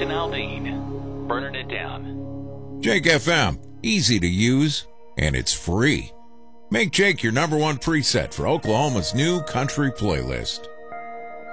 and Aldean. Burning it down. Jake FM, easy to use, and it's free. Make Jake your number one preset for Oklahoma's new country playlist.